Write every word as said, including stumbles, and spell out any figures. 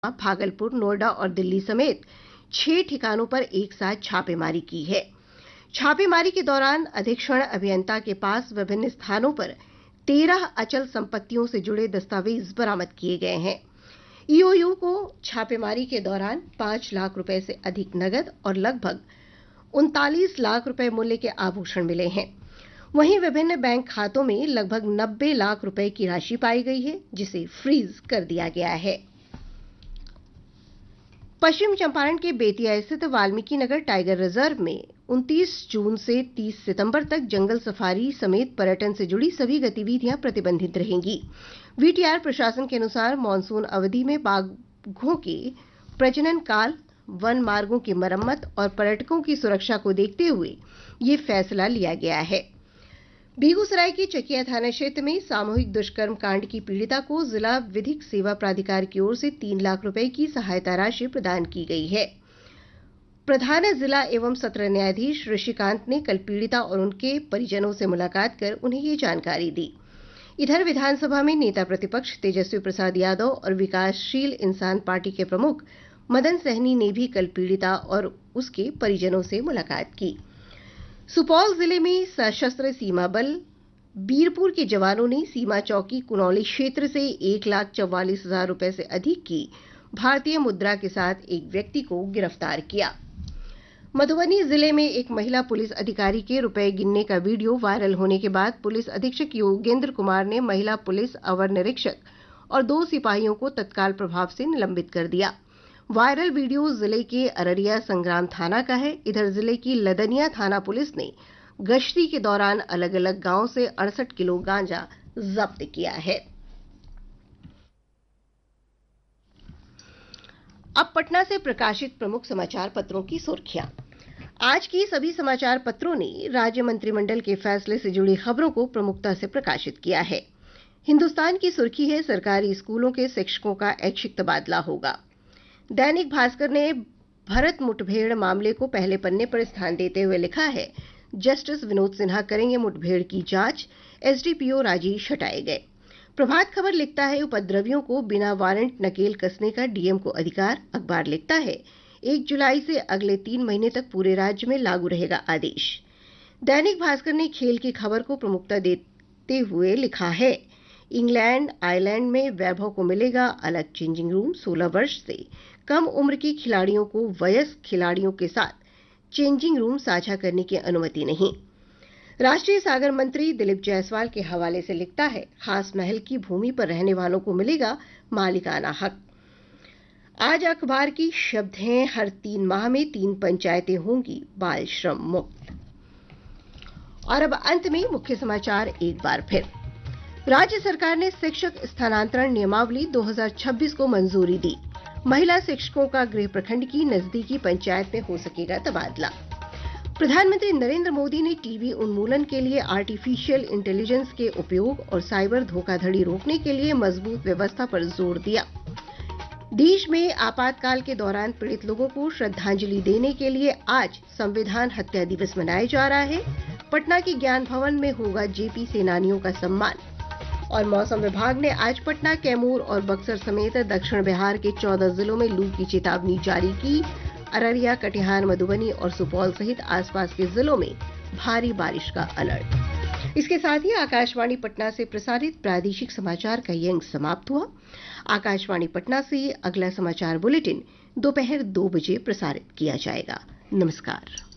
भागलपुर, नोएडा और दिल्ली समेत छह ठिकानों पर एक साथ छापेमारी की है। छापेमारी के दौरान अधीक्षण अभियंता के पास विभिन्न स्थानों पर तेरह अचल संपत्तियों से जुड़े दस्तावेज बरामद किए गए हैं। ईओयू को छापेमारी के दौरान पांच लाख रुपए से अधिक नकद और लगभग उनतालीस लाख रुपए मूल्य के आभूषण मिले हैं। वहीं विभिन्न बैंक खातों में लगभग नब्बे लाख रुपए की राशि पाई गई है, जिसे फ्रीज कर दिया गया है। पश्चिम चंपारण के बेतिया स्थित वाल्मीकि नगर टाइगर रिजर्व में उनतीस जून से तीस सितंबर तक जंगल सफारी समेत पर्यटन से जुड़ी सभी गतिविधियां प्रतिबंधित रहेंगी। वीटीआर प्रशासन के अनुसार मानसून अवधि में बाघों के प्रजनन काल, वन मार्गों की मरम्मत और पर्यटकों की सुरक्षा को देखते हुए ये फैसला लिया गया है। बेगूसराय के चकिया थाना क्षेत्र में सामूहिक दुष्कर्म कांड की पीड़िता को जिला विधिक सेवा प्राधिकार की ओर से तीन लाख रुपए की सहायता राशि प्रदान की गई है। प्रधान जिला एवं सत्र न्यायाधीश ऋषिकांत ने कल पीड़िता और उनके परिजनों से मुलाकात कर उन्हें ये जानकारी दी। इधर विधानसभा में नेता प्रतिपक्ष तेजस्वी प्रसाद यादव और विकासशील इंसान पार्टी के प्रमुख मदन सहनी ने भी कल पीड़िता और उसके परिजनों से मुलाकात की। सुपौल जिले में सशस्त्र सीमा बल बीरपुर के जवानों ने सीमा चौकी कुनौली क्षेत्र से एक लाख चौवालीस हजार रुपए से अधिक की भारतीय मुद्रा के साथ एक व्यक्ति को गिरफ्तार किया। मधुबनी जिले में एक महिला पुलिस अधिकारी के रुपए गिनने का वीडियो वायरल होने के बाद पुलिस अधीक्षक योगेंद्र कुमार ने महिला पुलिस अवर निरीक्षक और दो सिपाहियों को तत्काल प्रभाव से निलंबित कर दिया। वायरल वीडियो जिले के अररिया संग्राम थाना का है। इधर जिले की लदनिया थाना पुलिस ने गश्ती के दौरान अलग अलग गांव से अड़सठ किलो गांजा जब्त किया है। अब पटना से प्रकाशित प्रमुख समाचार पत्रों की सुर्खियां। आज की सभी समाचार पत्रों ने राज्य मंत्रिमंडल के फैसले से जुड़ी खबरों को प्रमुखता से प्रकाशित किया है। हिन्दुस्तान की सुर्खी है, सरकारी स्कूलों के शिक्षकों का ऐच्छिक तबादला होगा। दैनिक भास्कर ने भरत मुठभेड़ मामले को पहले पन्ने पर स्थान देते हुए लिखा है, जस्टिस विनोद सिन्हा करेंगे मुठभेड़ की जांच, एसडीपीओ राजेश हटाए गए। प्रभात खबर लिखता है, उपद्रवियों को बिना वारंट नकेल कसने का डीएम को अधिकार। अखबार लिखता है, एक जुलाई से अगले तीन महीने तक पूरे राज्य में लागू रहेगा आदेश। दैनिक भास्कर ने खेल की खबर को प्रमुखता देते हुए लिखा है, इंग्लैंड आयरलैंड में वैभव को मिलेगा अलग चेंजिंग रूम। सोलह वर्ष से कम उम्र के खिलाड़ियों को वयस्क खिलाड़ियों के साथ चेंजिंग रूम साझा करने की अनुमति नहीं। राष्ट्रीय सागर मंत्री दिलीप जायसवाल के हवाले से लिखता है, खास महल की भूमि पर रहने वालों को मिलेगा मालिकाना हक। आज अखबार की शब्द हैं, हर तीन माह में तीन पंचायतें होंगी बाल श्रम मुक्त। और अब अंत में मुख्य समाचार एक बार फिर। राज्य सरकार ने शिक्षक स्थानांतरण नियमावली दो हज़ार छब्बीस को मंजूरी दी। महिला शिक्षकों का गृह प्रखंड की नजदीकी पंचायत में हो सकेगा तबादला। प्रधानमंत्री नरेंद्र मोदी ने टीबी उन्मूलन के लिए आर्टिफिशियल इंटेलिजेंस के उपयोग और साइबर धोखाधड़ी रोकने के लिए मजबूत व्यवस्था पर जोर दिया। देश में आपातकाल के दौरान पीड़ित लोगों को श्रद्धांजलि देने के लिए आज संविधान हत्या दिवस मनाया जा रहा है। पटना के ज्ञान भवन में होगा जेपी सेनानियों का सम्मान। और मौसम विभाग ने आज पटना, कैमूर और बक्सर समेत दक्षिण बिहार के चौदह जिलों में लू की चेतावनी जारी की। अररिया, कटिहार, मधुबनी और सुपौल सहित आसपास के जिलों में भारी बारिश का अलर्ट। इसके साथ ही आकाशवाणी पटना से प्रसारित प्रादेशिक समाचार का ये अंक समाप्त हुआ। आकाशवाणी पटना से अगला समाचार बुलेटिन दोपहर दो बजे प्रसारित किया जाएगा। नमस्कार।